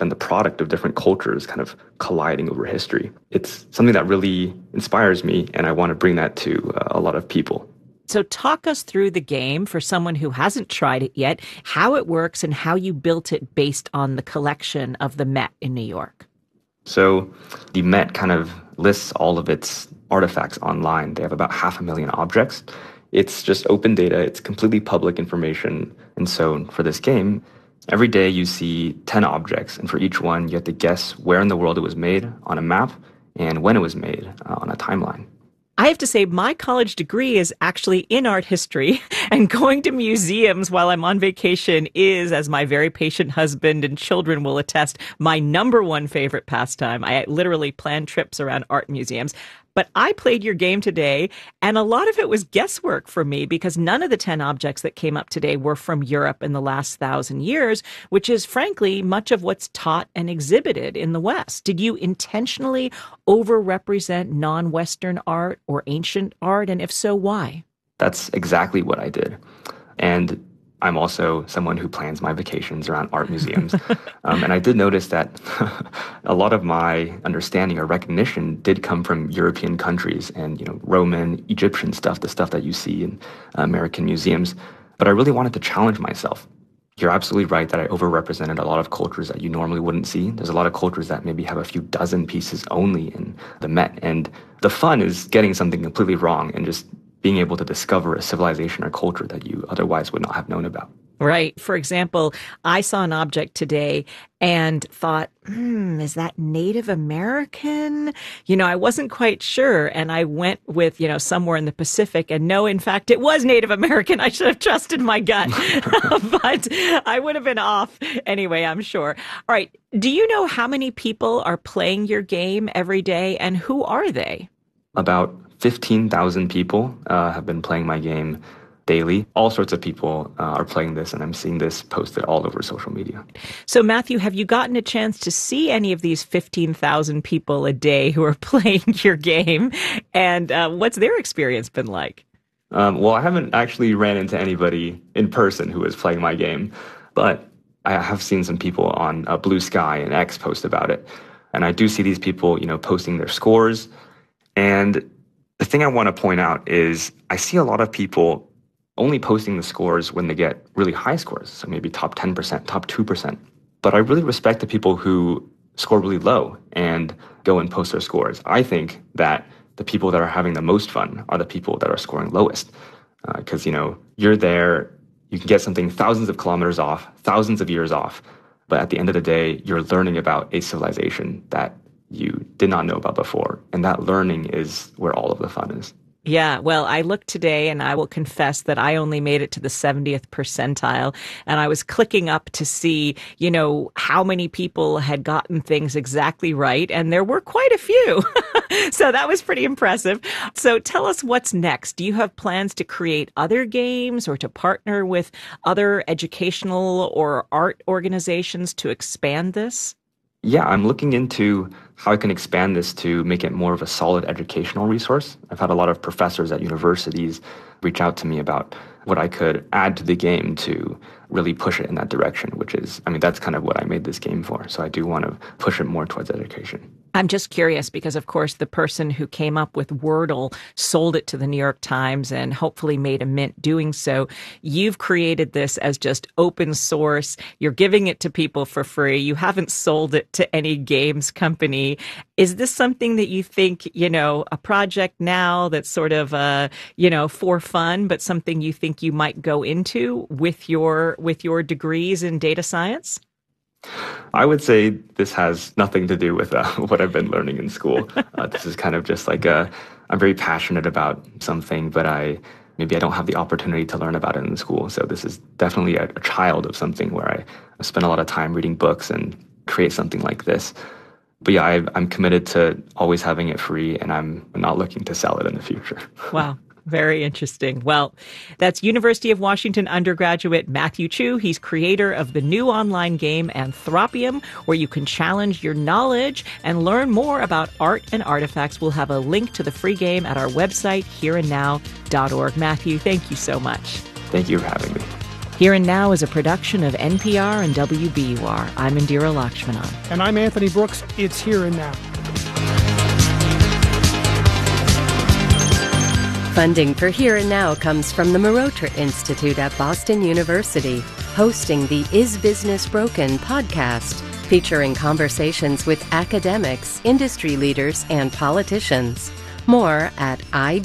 and the product of different cultures kind of colliding over history. It's something that really inspires me, and I want to bring that to a lot of people. So talk us through the game for someone who hasn't tried it yet, how it works and how you built it based on the collection of the Met in New York. So the Met kind of lists all of its artifacts online. They have about 500,000 objects. It's just open data. It's completely public information. And so for this game, every day you see 10 objects. And for each one, you have to guess where in the world it was made on a map and when it was made on a timeline. I have to say my college degree is actually in art history, and going to museums while I'm on vacation is, as my very patient husband and children will attest, my number one favorite pastime. I literally plan trips around art museums. But I played your game today, and a lot of it was guesswork for me because none of the 10 objects that came up today were from Europe in the last 1,000 years, which is, frankly, much of what's taught and exhibited in the West. Did you intentionally overrepresent non-Western art or ancient art? And if so, why? That's exactly what I did. And I'm also someone who plans my vacations around art museums. And I did notice that a lot of my understanding or recognition did come from European countries and, Roman, Egyptian stuff, the stuff that you see in American museums. But I really wanted to challenge myself. You're absolutely right that I overrepresented a lot of cultures that you normally wouldn't see. There's a lot of cultures that maybe have a few dozen pieces only in the Met. And the fun is getting something completely wrong and just being able to discover a civilization or culture that you otherwise would not have known about. Right. For example, I saw an object today and thought, is that Native American? I wasn't quite sure. And I went with, somewhere in the Pacific. And no, in fact, it was Native American. I should have trusted my gut. But I would have been off anyway, I'm sure. All right. Do you know how many people are playing your game every day and who are they? About 15,000 people have been playing my game daily. All sorts of people are playing this, and I'm seeing this posted all over social media. So, Matthew, have you gotten a chance to see any of these 15,000 people a day who are playing your game? And what's their experience been like? Well, I haven't actually ran into anybody in person who is playing my game, but I have seen some people on Blue Sky and X post about it. And I do see these people, posting their scores. And the thing I want to point out is I see a lot of people only posting the scores when they get really high scores, so maybe top 10%, top 2%. But I really respect the people who score really low and go and post their scores. I think that the people that are having the most fun are the people that are scoring lowest. Because, you're there, you can get something thousands of kilometers off, thousands of years off, but at the end of the day, you're learning about a civilization that you did not know about before. And that learning is where all of the fun is. Yeah, well, I looked today and I will confess that I only made it to the 70th percentile. And I was clicking up to see, how many people had gotten things exactly right. And there were quite a few. So that was pretty impressive. So tell us what's next. Do you have plans to create other games or to partner with other educational or art organizations to expand this? Yeah, I'm looking into how I can expand this to make it more of a solid educational resource. I've had a lot of professors at universities reach out to me about what I could add to the game to really push it in that direction, which is, that's kind of what I made this game for. So I do want to push it more towards education. I'm just curious because, of course, the person who came up with Wordle sold it to the New York Times and hopefully made a mint doing so. You've created this as just open source. You're giving it to people for free. You haven't sold it to any games company. Is this something that you think, a project now that's sort of, for fun, but something you think you might go into with your degrees in data science? I would say this has nothing to do with what I've been learning in school. This is kind of just like I'm very passionate about something, but maybe I don't have the opportunity to learn about it in school. So this is definitely a child of something where I spend a lot of time reading books and create something like this. But yeah, I'm committed to always having it free, and I'm not looking to sell it in the future. Wow. Very interesting. Well, that's University of Washington undergraduate Matthew Chu. He's creator of the new online game Anthropium, where you can challenge your knowledge and learn more about art and artifacts. We'll have a link to the free game at our website, hereandnow.org. Matthew, thank you so much. Thank you for having me. Here and Now is a production of NPR and WBUR. I'm Indira Lakshmanan. And I'm Anthony Brooks. It's Here and Now. Funding for Here and Now comes from the Marotra Institute at Boston University, hosting the Is Business Broken podcast, featuring conversations with academics, industry leaders, and politicians. More at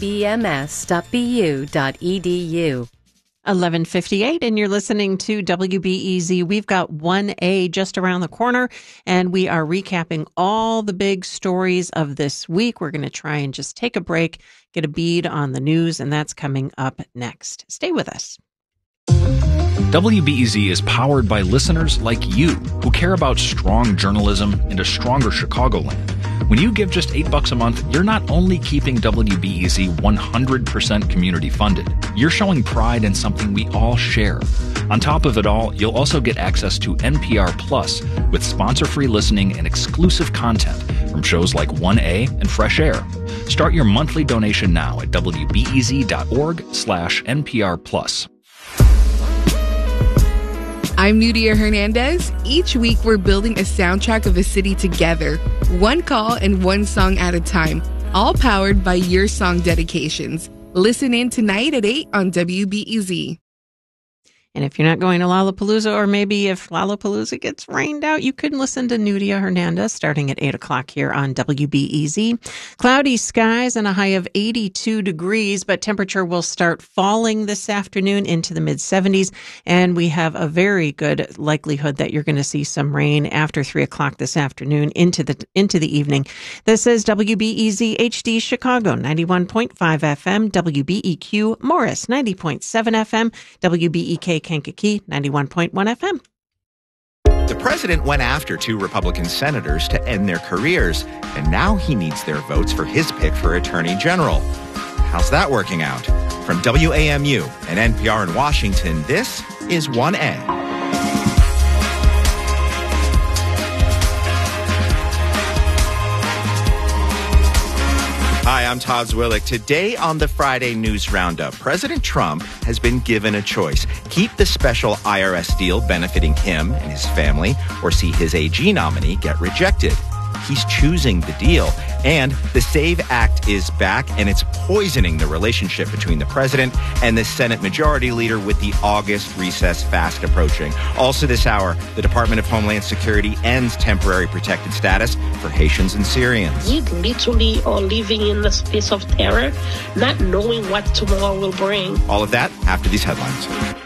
ibms.bu.edu. 11:58, and you're listening to WBEZ. We've got 1A just around the corner, and we are recapping all the big stories of this week. We're going to try and just take a break, get a bead on the news, and that's coming up next. Stay with us. WBEZ is powered by listeners like you who care about strong journalism and a stronger Chicagoland. When you give just $8 a month, you're not only keeping WBEZ 100% community funded, you're showing pride in something we all share. On top of it all, you'll also get access to NPR Plus with sponsor-free listening and exclusive content from shows like 1A and Fresh Air. Start your monthly donation now at wbez.org/NPR Plus. I'm Nudia Hernandez. Each week, we're building a soundtrack of a city together, one call and one song at a time, all powered by your song dedications. Listen in tonight at 8 on WBEZ. And if you're not going to Lollapalooza, or maybe if Lollapalooza gets rained out, you can listen to Nudia Hernandez starting at 8 o'clock here on WBEZ. Cloudy skies and a high of 82 degrees, but temperature will start falling this afternoon into the mid-70s, and we have a very good likelihood that you're going to see some rain after 3 o'clock this afternoon into the evening. This is WBEZ HD Chicago, 91.5 FM, WBEQ Morris, 90.7 FM, WBEK Kankakee, 91.1 FM. The president went after 2 Republican senators to end their careers, and now he needs their votes for his pick for Attorney General. How's that working out? From WAMU and NPR in Washington, this is 1A. Hi, I'm Todd Zwillick. Today on the Friday News Roundup, President Trump has been given a choice. Keep the special IRS deal benefiting him and his family, or see his AG nominee get rejected. He's choosing the deal. And the SAVE Act is back, and it's poisoning the relationship between the president and the Senate Majority Leader with the August recess fast approaching. Also this hour, the Department of Homeland Security ends temporary protected status for Haitians and Syrians. We literally are living in the space of terror, not knowing what tomorrow will bring. All of that after these headlines.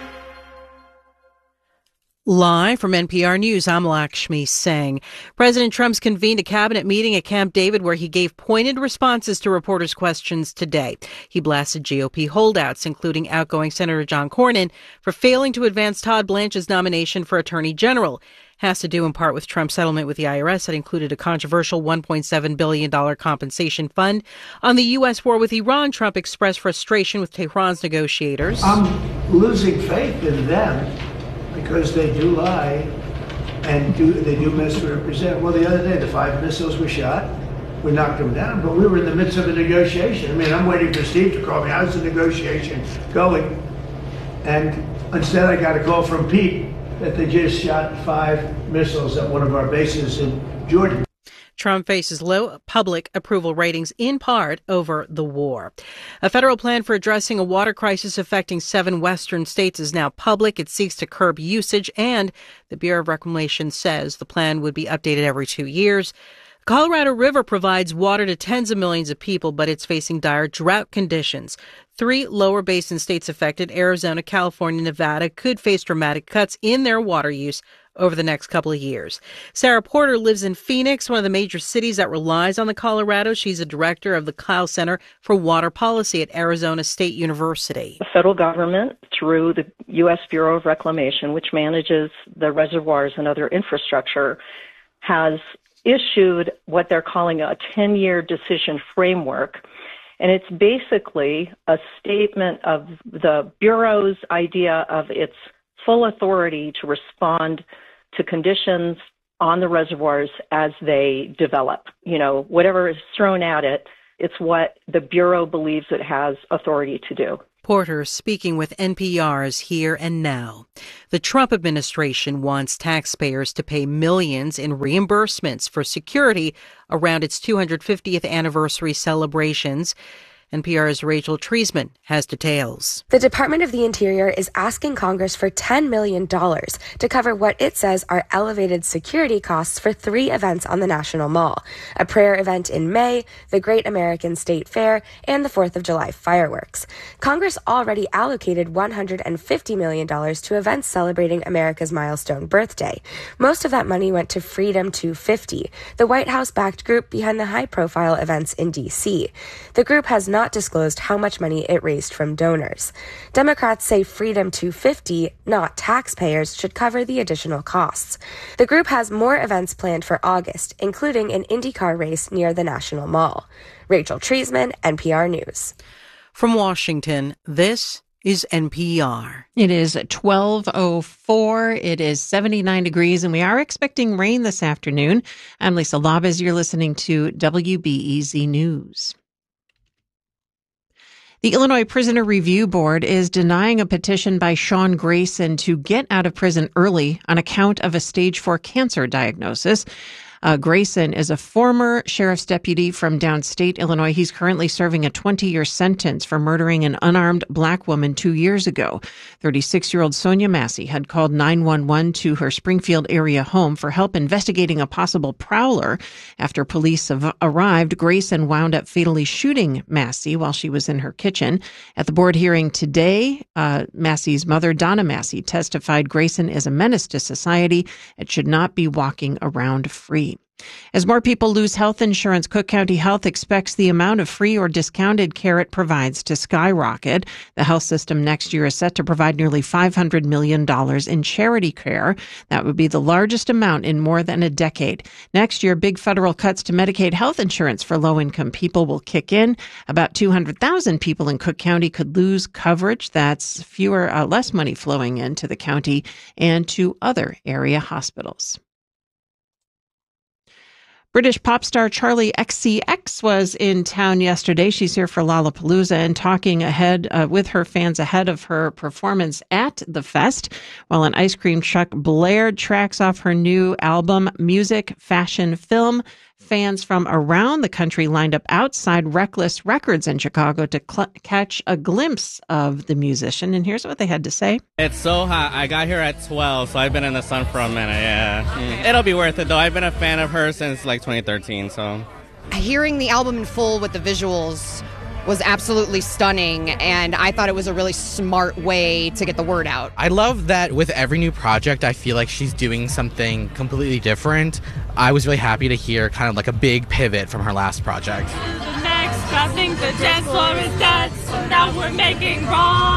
Live from NPR News, I'm Lakshmi Singh. President Trump's convened a cabinet meeting at Camp David where he gave pointed responses to reporters' questions today. He blasted GOP holdouts, including outgoing Senator John Cornyn, for failing to advance Todd Blanche's nomination for Attorney General. Has to do in part with Trump's settlement with the IRS that included a controversial $1.7 billion compensation fund. On the U.S. war with Iran, Trump expressed frustration with Tehran's negotiators. I'm losing faith in them, because they do lie and they do misrepresent. Well, the other day, the 5 missiles were shot. We knocked them down, but we were in the midst of a negotiation. I mean, I'm waiting for Steve to call me. How's the negotiation going? And instead, I got a call from Pete that they just shot 5 missiles at one of our bases in Jordan. Trump faces low public approval ratings in part over the war. A federal plan for addressing a water crisis affecting 7 western states is now public. It seeks to curb usage, and the Bureau of Reclamation says the plan would be updated every 2 years. The Colorado River provides water to tens of millions of people, but it's facing dire drought conditions. 3 lower basin states affected, Arizona, California, Nevada, could face dramatic cuts in their water use over the next couple of years. Sarah Porter lives in Phoenix, one of the major cities that relies on the Colorado. She's a director of the Kyle Center for Water Policy at Arizona State University. The federal government, through the U.S. Bureau of Reclamation, which manages the reservoirs and other infrastructure, has issued what they're calling a 10-year decision framework. And it's basically a statement of the Bureau's idea of its full authority to respond to conditions on the reservoirs as they develop. You know, whatever is thrown at it, it's what the Bureau believes it has authority to do. Porter speaking with NPR's Here and Now. The Trump administration wants taxpayers to pay millions in reimbursements for security around its 250th anniversary celebrations. NPR's Rachel Treisman has details. The Department of the Interior is asking Congress for $10 million to cover what it says are elevated security costs for 3 events on the National Mall: a prayer event in May, the Great American State Fair, and the 4th of July fireworks. Congress already allocated $150 million to events celebrating America's milestone birthday. Most of that money went to Freedom 250, the White House-backed group behind the high-profile events in D.C. The group has not disclosed how much money it raised from donors. Democrats say Freedom 250, not taxpayers, should cover the additional costs. The group has more events planned for August, including an IndyCar race near the National Mall. Rachel Treisman, NPR News. From Washington, this is NPR. It is 12:04. It is 79 degrees, and we are expecting rain this afternoon. I'm Lisa Labez. You're listening to WBEZ News. The Illinois Prisoner Review Board is denying a petition by Sean Grayson to get out of prison early on account of a stage 4 cancer diagnosis. Grayson is a former sheriff's deputy from downstate Illinois. He's currently serving a 20-year sentence for murdering an unarmed black woman 2 years ago. 36-year-old Sonia Massey had called 911 to her Springfield area home for help investigating a possible prowler. After police arrived, Grayson wound up fatally shooting Massey while she was in her kitchen. At the board hearing today, Massey's mother, Donna Massey, testified Grayson is a menace to society and should not be walking around free. As more people lose health insurance, Cook County Health expects the amount of free or discounted care it provides to skyrocket. The health system next year is set to provide nearly $500 million in charity care. That would be the largest amount in more than a decade. Next year, big federal cuts to Medicaid health insurance for low-income people will kick in. About 200,000 people in Cook County could lose coverage. That's less money flowing into the county and to other area hospitals. British pop star Charli XCX was in town yesterday. She's here for Lollapalooza and talking ahead with her fans ahead of her performance at the fest, while an ice cream truck blared tracks off her new album, Music, Fashion, Film. Fans from around the country lined up outside Reckless Records in Chicago to catch a glimpse of the musician. And here's what they had to say. It's so hot. I got here at 12, so I've been in the sun for a minute, yeah. It'll be worth it, though. I've been a fan of her since, 2013, so. Hearing the album in full with the visuals was absolutely stunning, and I thought it was a really smart way to get the word out. I love that with every new project, I feel like she's doing something completely different. I was really happy to hear kind of like a big pivot from her last project. The next, I think the dance floor is dead, so now we're making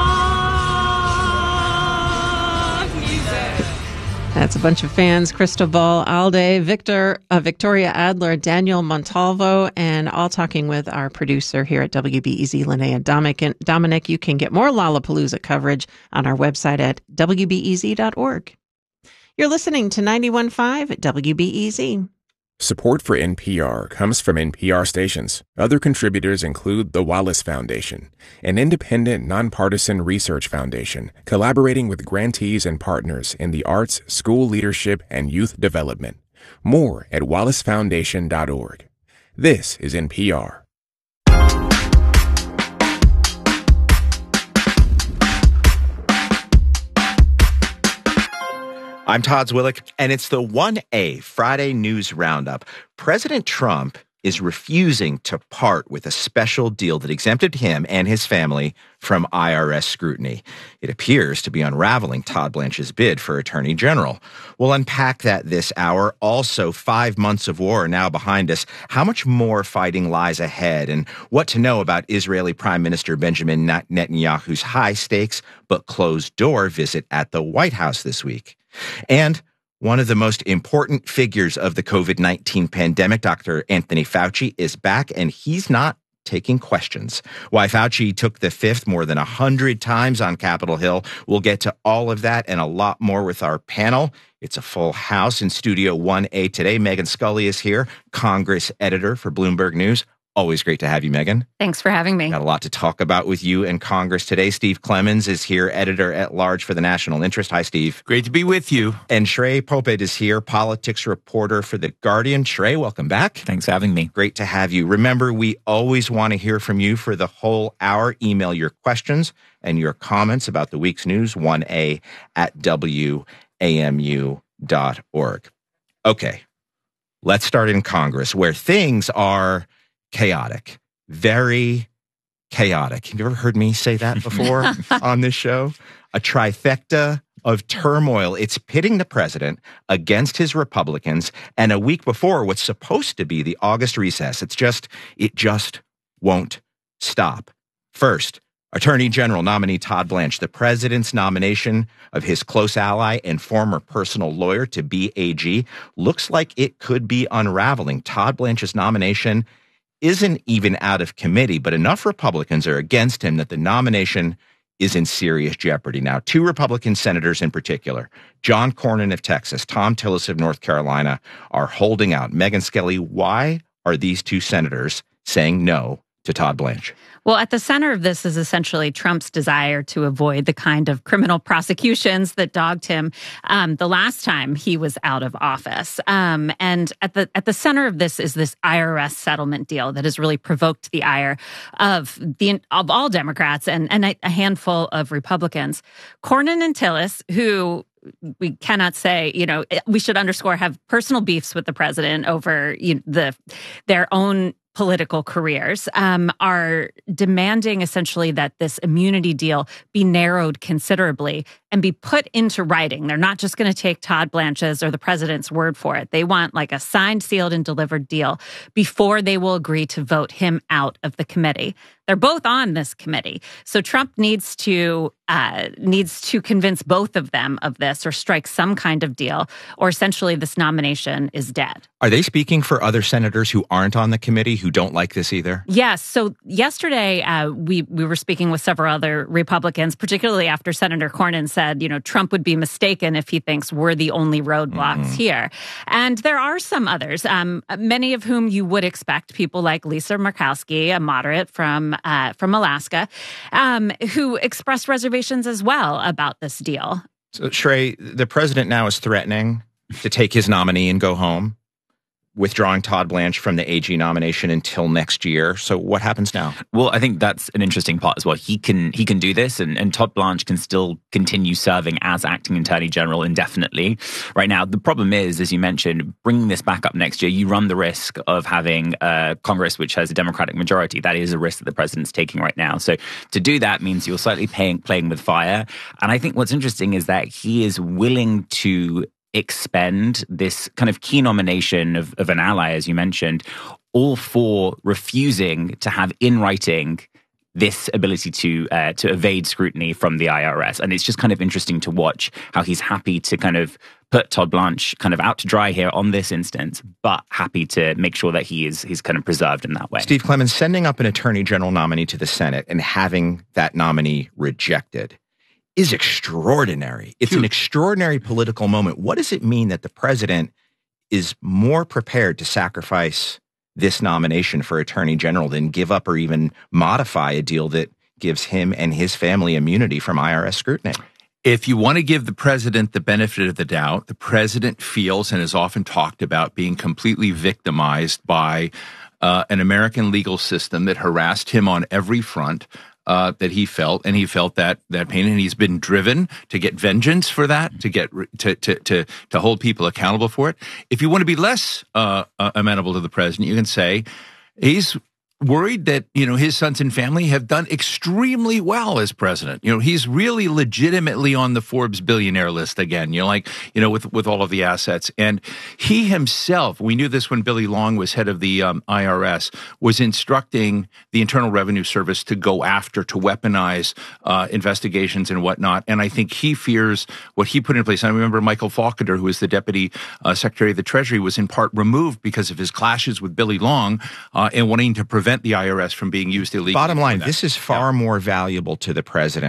rock music. That's a bunch of fans: Cristobal Alde, Victoria Adler, Daniel Montalvo, and all talking with our producer here at WBEZ, Linnea Dominic. You can get more Lollapalooza coverage on our website at WBEZ.org. You're listening to 91.5 at WBEZ. Support for NPR comes from NPR stations. Other contributors include the Wallace Foundation, an independent, nonpartisan research foundation collaborating with grantees and partners in the arts, school leadership, and youth development. More at wallacefoundation.org. This is NPR. I'm Todd Zwillick, and it's the 1A Friday News Roundup. President Trump is refusing to part with a special deal that exempted him and his family from IRS scrutiny. It appears to be unraveling Todd Blanche's bid for Attorney General. We'll unpack that this hour. Also, 5 months of war are now behind us. How much more fighting lies ahead, and what to know about Israeli Prime Minister Benjamin Netanyahu's high-stakes but closed-door visit at the White House this week. And one of the most important figures of the COVID-19 pandemic, Dr. Anthony Fauci, is back, and he's not taking questions. Why Fauci took the fifth more than 100 times on Capitol Hill. We'll get to all of that and a lot more with our panel. It's a full house in Studio 1A today. Megan Scully is here, Congress editor for Bloomberg News. Always great to have you, Megan. Thanks for having me. Got a lot to talk about with you in Congress today. Steve Clemons is here, editor-at-large for the National Interest. Hi, Steve. Great to be with you. And Shrey Poped is here, politics reporter for The Guardian. Shrey, welcome back. Thanks for having me. Great to have you. Remember, we always want to hear from you for the whole hour. Email your questions and your comments about the week's news, 1a@wamu.org. Okay, let's start in Congress, where things are chaotic, very chaotic. Have you ever heard me say that before on this show? A trifecta of turmoil. It's pitting the president against his Republicans, and a week before what's supposed to be the August recess. It just won't stop. First, Attorney General nominee Todd Blanche, the president's nomination of his close ally and former personal lawyer to be AG, looks like it could be unraveling. Todd Blanche's nomination isn't even out of committee, but enough Republicans are against him that the nomination is in serious jeopardy. Now, two Republican senators in particular, John Cornyn of Texas, Tom Tillis of North Carolina, are holding out. Megan Skelly, why are these two senators saying no to Todd Blanche? Well, at the center of this is essentially Trump's desire to avoid the kind of criminal prosecutions that dogged him the last time he was out of office. And at the center of this is this IRS settlement deal that has really provoked the ire of all Democrats and a handful of Republicans. Cornyn and Tillis, who we cannot say, we should underscore, have personal beefs with the president over their own political careers, are demanding essentially that this immunity deal be narrowed considerably and be put into writing. They're not just going to take Todd Blanche's or the president's word for it. They want like a signed, sealed, and delivered deal before they will agree to vote him out of the committee. They're both on this committee. So Trump needs to convince both of them of this or strike some kind of deal, or essentially this nomination is dead. Are they speaking for other senators who aren't on the committee who don't like this either? Yes. So yesterday, we were speaking with several other Republicans, particularly after Senator Cornyn said, Trump would be mistaken if he thinks we're the only roadblocks here. And there are some others, many of whom you would expect, people like Lisa Murkowski, a moderate from Alaska, who expressed reservations as well about this deal. So, Shrey, the president now is threatening to take his nominee and go home, withdrawing Todd Blanche from the AG nomination until next year. So what happens now? Well, I think that's an interesting part as well. He can do this, and Todd Blanche can still continue serving as acting attorney general indefinitely. Right now, the problem is, as you mentioned, bringing this back up next year, you run the risk of having Congress which has a Democratic majority. That is a risk that the president's taking right now. So to do that means you're slightly playing with fire. And I think what's interesting is that he is willing to expend this kind of key nomination of an ally, as you mentioned, all for refusing to have in writing this ability to evade scrutiny from the IRS. And it's just kind of interesting to watch how he's happy to kind of put Todd Blanche kind of out to dry here on this instance, but happy to make sure that he's kind of preserved in that way. Steve Clemons, sending up an attorney general nominee to the Senate and having that nominee rejected is extraordinary. It's an extraordinary political moment. What does it mean that the president is more prepared to sacrifice this nomination for attorney general than give up or even modify a deal that gives him and his family immunity from IRS scrutiny? If you want to give the president the benefit of the doubt, the president feels and has often talked about being completely victimized by an American legal system that harassed him on every front. That he felt, and he felt that pain, and he's been driven to get vengeance for that, to get to hold people accountable for it. If you want to be less amenable to the president, you can say he's worried that, his sons and family have done extremely well as president. He's really legitimately on the Forbes billionaire list again, with all of the assets. And he himself, we knew this when Billy Long was head of the IRS, was instructing the Internal Revenue Service to go after, to weaponize investigations and whatnot. And I think he fears what he put in place. I remember Michael Faulkner, who was the Deputy Secretary of the Treasury, was in part removed because of his clashes with Billy Long and wanting to prevent the IRS from being used illegally. Bottom line, this is far more valuable to the president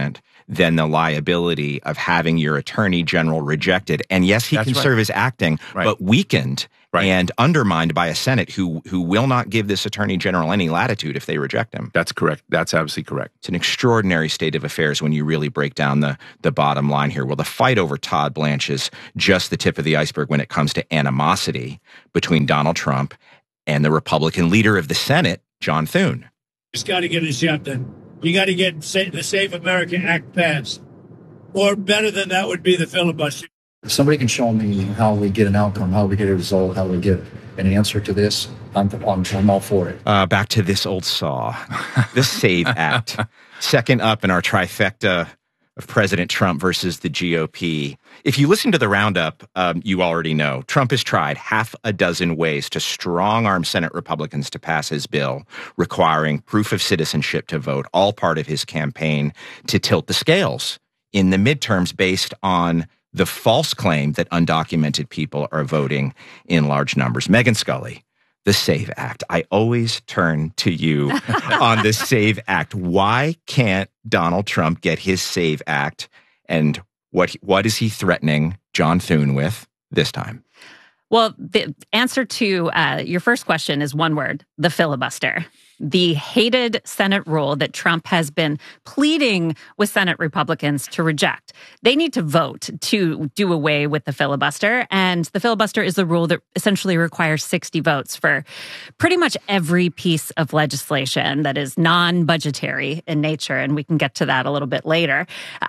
than the liability of having your attorney general rejected. And yes, he can serve as acting, but weakened and undermined by a Senate who will not give this attorney general any latitude if they reject him. That's correct. That's absolutely correct. It's an extraordinary state of affairs when you really break down the bottom line here. Well, the fight over Todd Blanche is just the tip of the iceberg when it comes to animosity between Donald Trump and the Republican leader of the Senate, John Thune. It's got to get a shot done. You got to get the Save America Act passed. Or better than that would be the filibuster. If somebody can show me how we get an outcome, how we get a result, how we get an answer to this, I'm all for it. Back to this old saw, the SAVE Act. Second up in our trifecta of President Trump versus the GOP. If you listen to the roundup, you already know Trump has tried half a dozen ways to strong-arm Senate Republicans to pass his bill requiring proof of citizenship to vote, all part of his campaign to tilt the scales in the midterms based on the false claim that undocumented people are voting in large numbers. Megan Scully, the SAVE Act. I always turn to you on the SAVE Act. Why can't Donald Trump get his SAVE Act? And what is he threatening John Thune with this time? Well, the answer to your first question is one word: the filibuster. The hated Senate rule that Trump has been pleading with Senate Republicans to reject. They need to vote to do away with the filibuster. And the filibuster is the rule that essentially requires 60 votes for pretty much every piece of legislation that is non-budgetary in nature. And we can get to that a little bit later.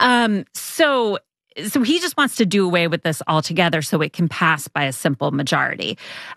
So he just wants to do away with this altogether so it can pass by a simple majority.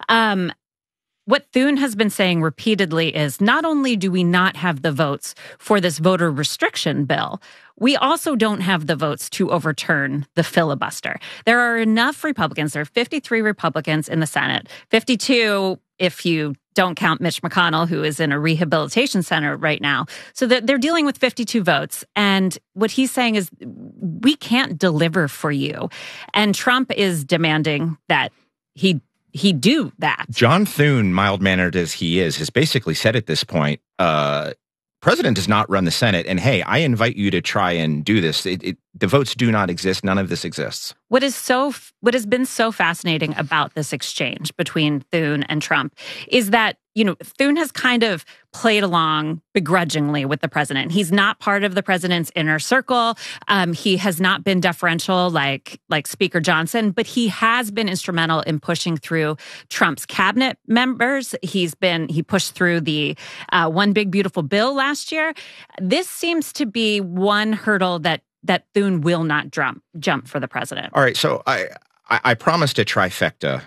What Thune has been saying repeatedly is not only do we not have the votes for this voter restriction bill, we also don't have the votes to overturn the filibuster. There are enough Republicans. There are 53 Republicans in the Senate, 52 if you don't count Mitch McConnell, who is in a rehabilitation center right now. So that they're dealing with 52 votes. And what he's saying is we can't deliver for you. And Trump is demanding that he do that. John Thune, mild-mannered as he is, has basically said at this point, President does not run the Senate, and hey, I invite you to try and do this. The votes do not exist. None of this exists. What has been so fascinating about this exchange between Thune and Trump is that, Thune has kind of played along begrudgingly with the president. He's not part of the president's inner circle. He has not been deferential like Speaker Johnson, but he has been instrumental in pushing through Trump's cabinet members. He pushed through the One Big Beautiful Bill last year. This seems to be one hurdle that Thune will not jump for the president. All right, so I promised a trifecta.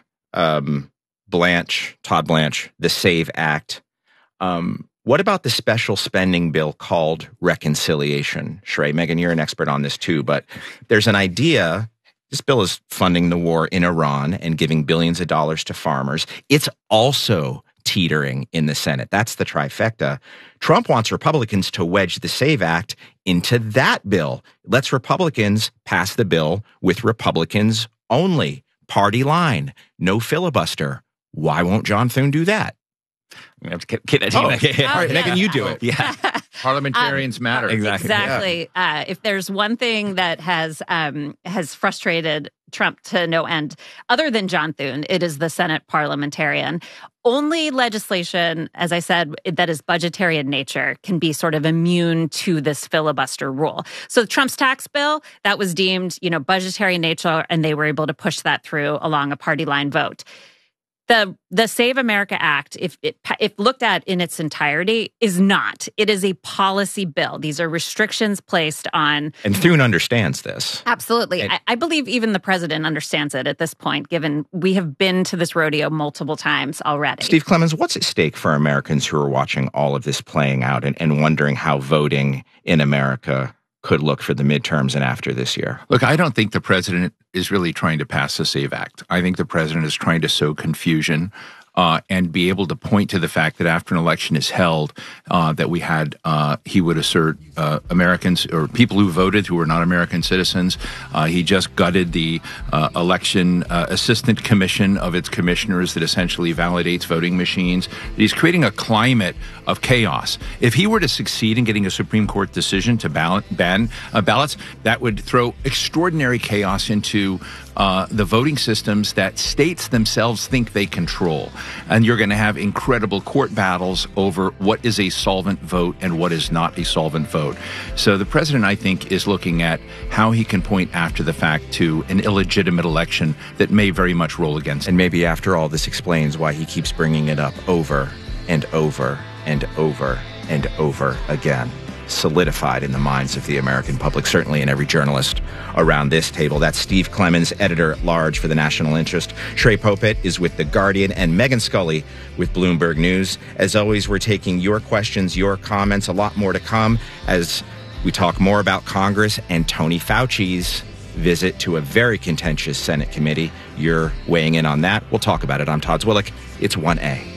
Todd Blanche, the SAVE Act. What about the special spending bill called reconciliation? Shrey, Megan, you're an expert on this too, but there's an idea. This bill is funding the war in Iran and giving billions of dollars to farmers. It's also teetering in the Senate. That's the trifecta. Trump wants Republicans to wedge the SAVE Act into that bill. Lets Republicans pass the bill with Republicans only. Party line. No filibuster. Why won't John Thune do that? We have to get All right, Megan, you do it. Yeah. Parliamentarians matter. Exactly. Yeah. If there's one thing that has frustrated Trump to no end, other than John Thune, it is the Senate parliamentarian. Only legislation, as I said, that is budgetary in nature can be sort of immune to this filibuster rule. So Trump's tax bill, that was deemed, budgetary in nature, and they were able to push that through along a party line vote. The Save America Act, if looked at in its entirety, is not. It is a policy bill. These are restrictions placed on... And Thune understands this. Absolutely. I believe even the president understands it at this point, given we have been to this rodeo multiple times already. Steve Clemons, what's at stake for Americans who are watching all of this playing out and wondering how voting in America could look for the midterms and after this year? Look, I don't think the president is really trying to pass the SAVE Act. I think the president is trying to sow confusion and be able to point to the fact that after an election is held, that we had, he would assert Americans or people who voted who were not American citizens. He just gutted the election assistant commission of its commissioners that essentially validates voting machines. He's creating a climate of chaos. If he were to succeed in getting a Supreme Court decision to ban ballots, that would throw extraordinary chaos into the voting systems that states themselves think they control. And you're going to have incredible court battles over what is a solvent vote and what is not a solvent vote. So the president, I think, is looking at how he can point after the fact to an illegitimate election that may very much roll against him. And maybe after all, this explains why he keeps bringing it up over and over and over and over again. Solidified in the minds of the American public, certainly in every journalist around this table. That's Steve Clemons, editor-at-large for the National Interest. Trey Popit is with The Guardian, and Megan Scully with Bloomberg News. As always, we're taking your questions, your comments, a lot more to come as we talk more about Congress and Tony Fauci's visit to a very contentious Senate committee. You're weighing in on that. We'll talk about it. I'm Todd Zwillich. It's 1A.